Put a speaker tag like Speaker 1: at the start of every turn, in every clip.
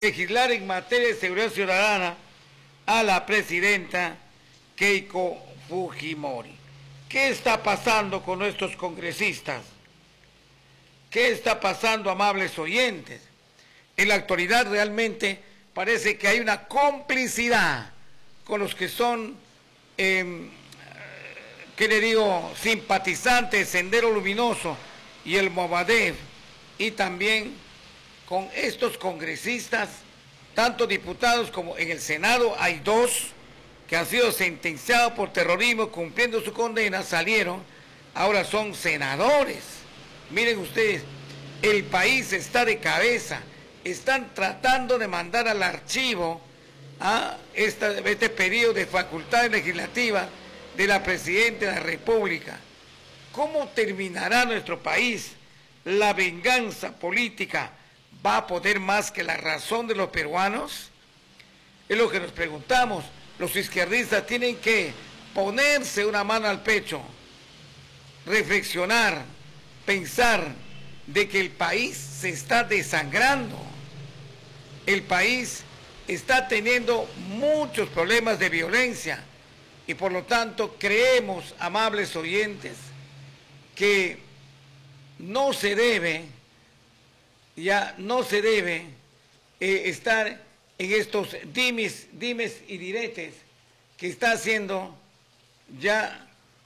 Speaker 1: legislar en materia de seguridad ciudadana a la presidenta Keiko Fujimori. ¿Qué está pasando con nuestros congresistas? ¿Qué está pasando, amables oyentes? En la actualidad realmente parece que hay una complicidad con los que son, ¿qué le digo?, simpatizantes de Sendero Luminoso y el Movadef, y también con estos congresistas, tanto diputados como en el Senado hay dos que han sido sentenciados por terrorismo, cumpliendo su condena, salieron, ahora son senadores. Miren ustedes, el país está de cabeza, están tratando de mandar al archivo a este periodo de facultades legislativas de la Presidenta de la República. ¿Cómo terminará nuestro país? La venganza política ¿va a poder más que la razón de los peruanos? Es lo que nos preguntamos. Los izquierdistas tienen que ponerse una mano al pecho, reflexionar, pensar de que el país se está desangrando. El país está teniendo muchos problemas de violencia y por lo tanto creemos, amables oyentes, que no se debe estar en estos dimes y diretes que está haciendo ya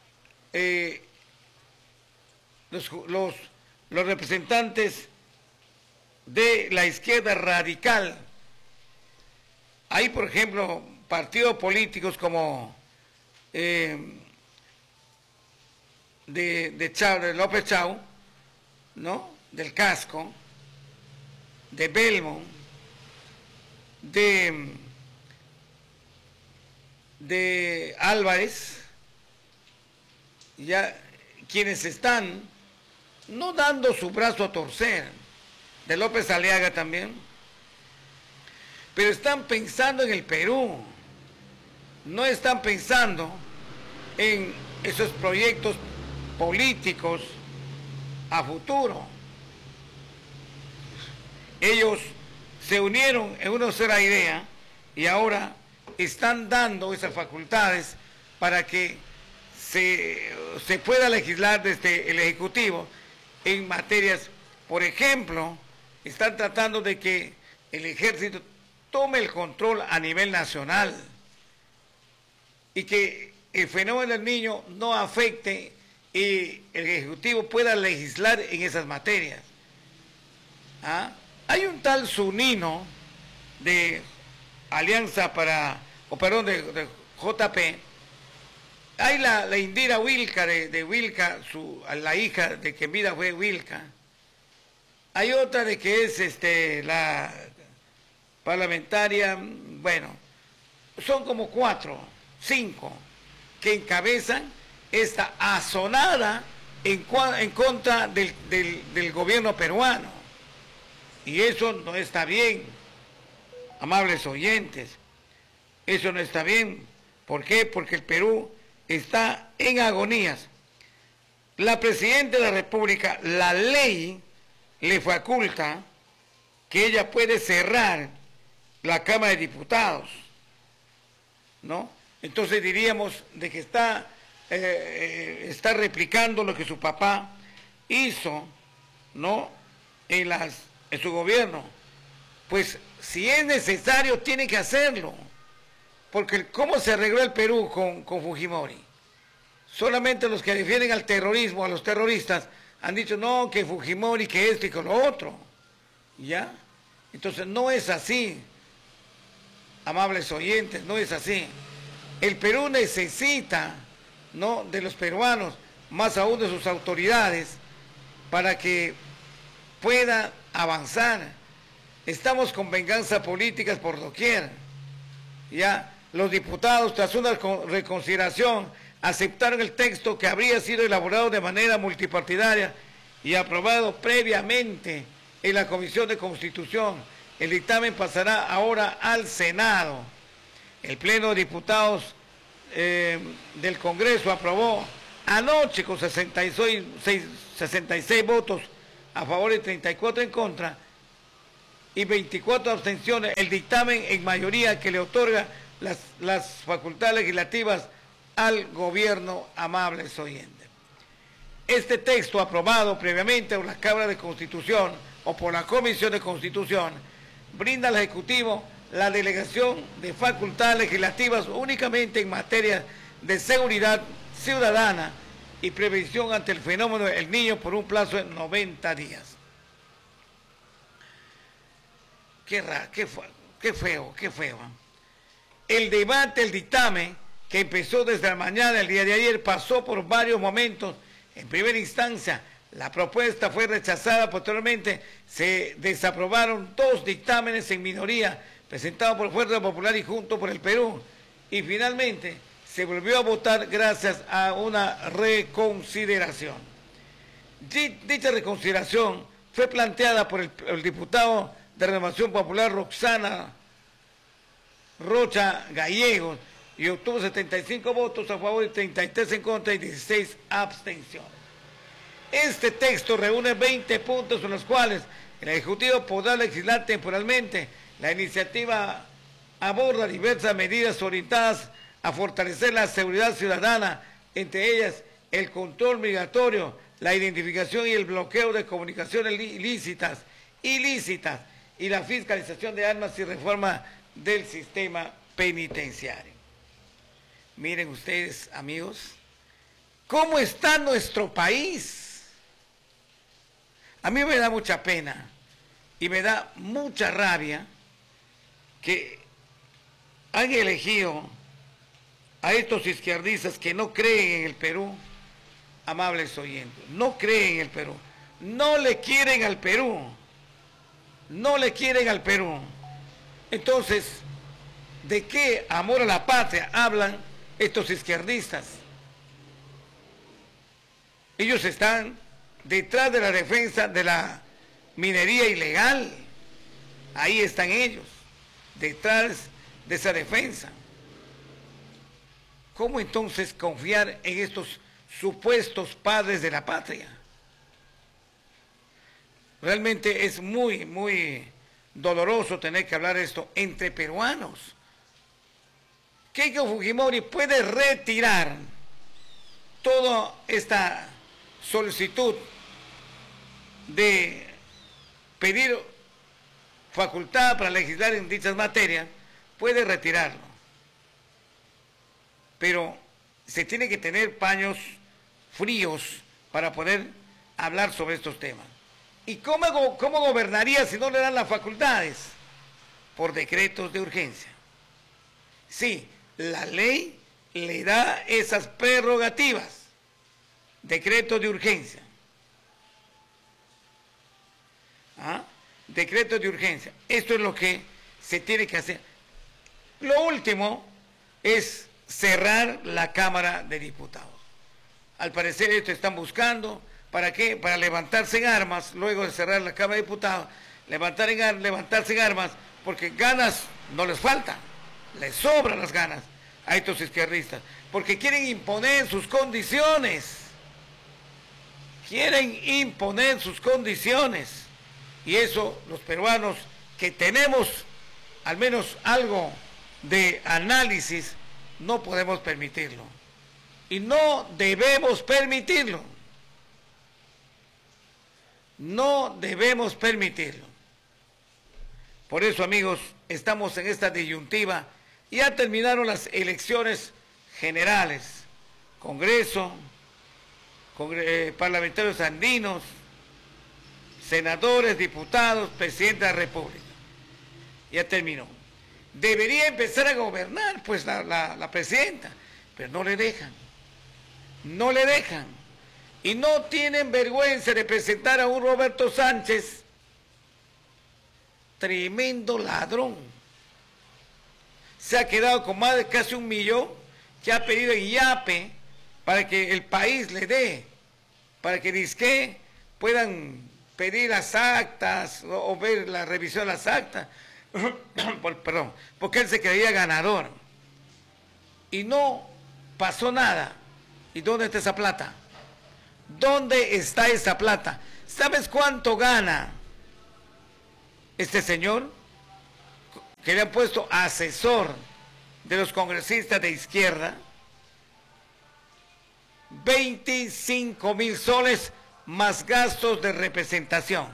Speaker 1: los representantes de la izquierda radical. Hay, por ejemplo, partidos políticos como de López Chau, ¿no?, del Casco, de Belmont, de Álvarez, ya quienes están no dando su brazo a torcer, de López Aliaga también, pero están pensando en el Perú, no están pensando en esos proyectos políticos a futuro. Ellos se unieron en una sola idea y ahora están dando esas facultades para que se pueda legislar desde el Ejecutivo en materias, por ejemplo, están tratando de que el Ejército tome el control a nivel nacional y que el fenómeno del niño no afecte y el Ejecutivo pueda legislar en esas materias. Hay un tal Zunino de Alianza de JP, hay la Indira Wilca de Wilca, la hija de que en vida fue Wilca, hay otra de que es la parlamentaria, bueno, son como 4, 5 que encabezan esta azonada en contra del gobierno peruano. Y eso no está bien, amables oyentes, eso no está bien. ¿Por qué? Porque el Perú está en agonías. La Presidenta de la República, la ley le faculta que ella puede cerrar la Cámara de Diputados, ¿no? Entonces diríamos de que está replicando lo que su papá hizo, ¿no?, en su gobierno. Pues si es necesario tiene que hacerlo, porque ¿cómo se arregló el Perú con Fujimori? Solamente los que defienden al terrorismo, a los terroristas, han dicho no, que Fujimori, que esto y que lo otro, ¿ya? Entonces no es así, amables oyentes, no es así. El Perú necesita, ¿no?, de los peruanos, más aún de sus autoridades, para que pueda avanzar. Estamos con venganza políticas por doquier. Ya los diputados, tras una reconsideración, aceptaron el texto que habría sido elaborado de manera multipartidaria y aprobado previamente en la Comisión de Constitución. El dictamen pasará ahora al Senado. El Pleno de Diputados del Congreso aprobó anoche con 66 votos a favor y 34 en contra y 24 abstenciones, el dictamen en mayoría que le otorga las facultades legislativas al gobierno, amables oyentes. Este texto aprobado previamente por la Cámara de Constitución o por la Comisión de Constitución brinda al Ejecutivo la delegación de facultades legislativas únicamente en materia de seguridad ciudadana y prevención ante el fenómeno del Niño por un plazo de 90 días. Qué raro, qué feo. El debate, el dictamen, que empezó desde la mañana del día de ayer, pasó por varios momentos. En primera instancia, la propuesta fue rechazada, posteriormente se desaprobaron 2 dictámenes en minoría, presentados por Fuerza Popular y Juntos por el Perú, y finalmente se volvió a votar gracias a una reconsideración. Dicha reconsideración fue planteada por el diputado de Renovación Popular Roxana Rocha Gallegos y obtuvo 75 votos a favor y 33 en contra y 16 abstenciones. Este texto reúne 20 puntos en los cuales el Ejecutivo podrá legislar temporalmente. La iniciativa aborda diversas medidas orientadas a fortalecer la seguridad ciudadana, entre ellas el control migratorio, la identificación y el bloqueo de comunicaciones ilícitas y la fiscalización de armas y reforma del sistema penitenciario. Miren ustedes, amigos, cómo está nuestro país. A mí me da mucha pena y me da mucha rabia que han elegido a estos izquierdistas que no creen en el Perú, amables oyentes, no creen en el Perú, no le quieren al Perú, no le quieren al Perú. Entonces, ¿de qué amor a la patria hablan estos izquierdistas? Ellos están detrás de la defensa de la minería ilegal. Ahí están ellos, detrás de esa defensa. ¿Cómo entonces confiar en estos supuestos padres de la patria? Realmente es muy doloroso tener que hablar esto entre peruanos. Keiko Fujimori puede retirar toda esta solicitud de pedir facultad para legislar en dichas materias, puede retirarlo. Pero se tiene que tener paños fríos para poder hablar sobre estos temas. ¿Y cómo gobernaría si no le dan las facultades? Por decretos de urgencia. Sí, la ley le da esas prerrogativas. Decretos de urgencia. Decretos de urgencia. Esto es lo que se tiene que hacer. Lo último es cerrar la Cámara de Diputados. Al parecer esto están buscando, ¿para qué? Para levantarse en armas, luego de cerrar la Cámara de Diputados, levantarse en armas, porque ganas no les faltan, les sobran las ganas a estos izquierdistas, porque quieren imponer sus condiciones, y eso los peruanos que tenemos al menos algo de análisis, no podemos permitirlo. Y no debemos permitirlo. No debemos permitirlo. Por eso, amigos, estamos en esta disyuntiva. Ya terminaron las elecciones generales. Congreso, parlamentarios andinos, senadores, diputados, presidente de la República. Ya terminó. Debería empezar a gobernar, pues, la presidenta, pero no le dejan. No le dejan. Y no tienen vergüenza de presentar a un Roberto Sánchez, tremendo ladrón. Se ha quedado con más de casi 1 millón que ha pedido en IAPE para que el país le dé, para que dizque puedan pedir las actas o ver la revisión de las actas. Perdón, porque él se creía ganador. Y no pasó nada. ¿Y dónde está esa plata? ¿Dónde está esa plata? ¿Sabes cuánto gana este señor, que le han puesto asesor de los congresistas de izquierda, 25.000 soles más gastos de representación.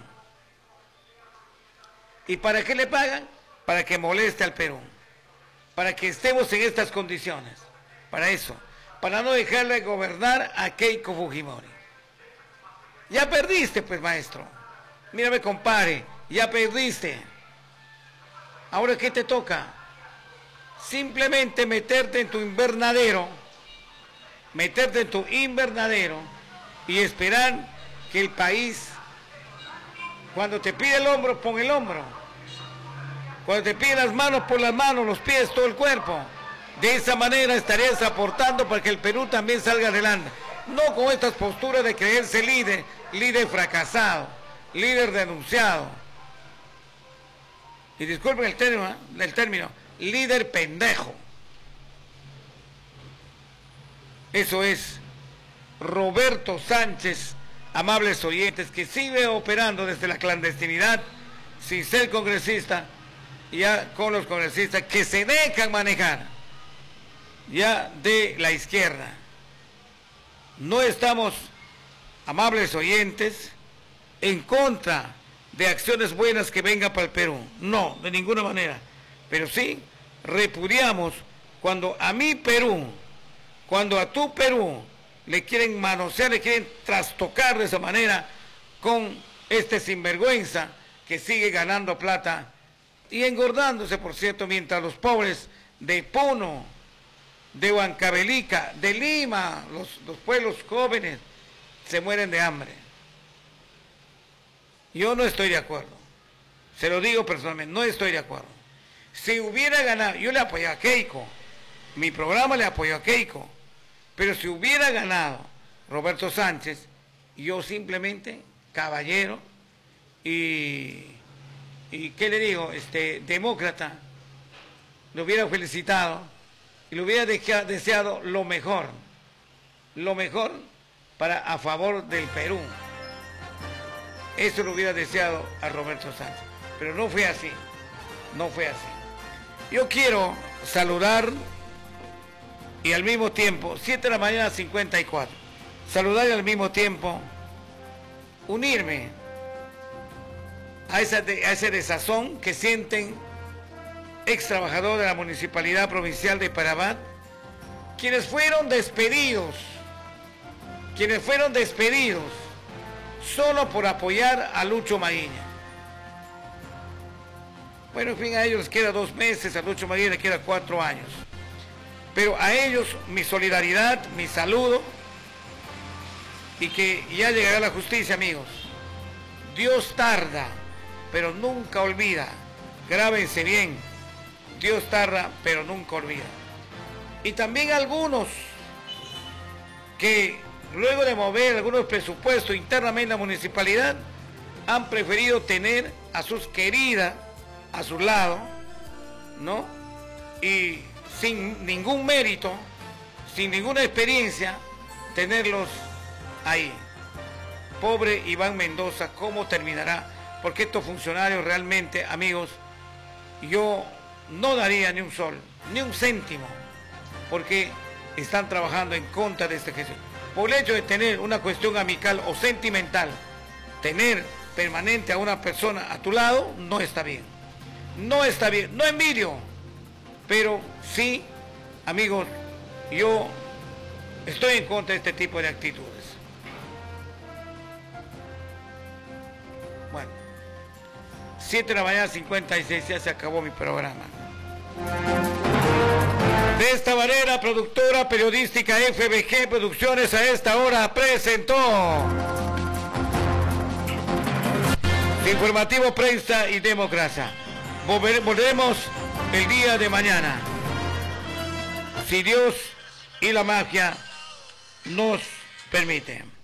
Speaker 1: ¿Y para qué le pagan? Para que moleste al Perú, para que estemos en estas condiciones, para eso, para no dejarle gobernar a Keiko Fujimori. Ya perdiste, pues, maestro. Mírame, compadre, ya perdiste. Ahora, ¿qué te toca? Simplemente meterte en tu invernadero, y esperar que el país, cuando te pide el hombro, pon el hombro. Cuando te pide las manos, pon las manos, los pies, todo el cuerpo. De esa manera estarías aportando para que el Perú también salga adelante. No con estas posturas de creerse líder fracasado, líder denunciado. Y disculpen el término, líder pendejo. Eso es Roberto Sánchez, amables oyentes, que sigue operando desde la clandestinidad, sin ser congresista, ya con los congresistas que se dejan manejar, ya de la izquierda. No estamos, amables oyentes, en contra de acciones buenas que vengan para el Perú, no, de ninguna manera, pero sí repudiamos cuando a mi Perú, cuando a tu Perú le quieren manosear, le quieren trastocar de esa manera con este sinvergüenza que sigue ganando plata y engordándose, por cierto, mientras los pobres de Puno, de Huancavelica, de Lima, los pueblos jóvenes se mueren de hambre. Yo no estoy de acuerdo, se lo digo personalmente, no estoy de acuerdo. Si hubiera ganado, yo le apoyo a Keiko, mi programa le apoyó a Keiko, pero si hubiera ganado Roberto Sánchez, yo simplemente, caballero, y ¿qué le digo? Demócrata, le hubiera felicitado y le hubiera deseado lo mejor a favor del Perú. Eso lo hubiera deseado a Roberto Sánchez, pero no fue así, no fue así. Yo quiero saludar y al mismo tiempo, 7 de la mañana 54, saludar y al mismo tiempo unirme a ese desazón que sienten ex trabajadores de la Municipalidad Provincial de Parabat, quienes fueron despedidos solo por apoyar a Lucho Maguiña. Bueno, en fin, a ellos les queda 2 meses, a Lucho Maguiña le queda 4 años. Pero a ellos mi solidaridad, mi saludo, y que ya llegará la justicia, amigos. Dios tarda, pero nunca olvida. Grábense bien, Dios tarda, pero nunca olvida. Y también algunos que luego de mover algunos presupuestos internamente en la municipalidad, han preferido tener a sus queridas a su lado, ¿no? Y sin ningún mérito, sin ninguna experiencia, tenerlos ahí. Pobre Iván Mendoza, ¿cómo terminará? Porque estos funcionarios realmente, amigos, yo no daría ni un sol, ni un céntimo, porque están trabajando en contra de este ejercicio. Por el hecho de tener una cuestión amical o sentimental, tener permanente a una persona a tu lado, no está bien. No está bien, no envidio, pero sí, amigos, yo estoy en contra de este tipo de actitudes. Bueno, 7 de la mañana 56, ya se acabó mi programa. De esta manera, productora periodística FBG Producciones a esta hora presentó Informativo Prensa y Democracia. Volveremos el día de mañana, si Dios y la magia nos permiten.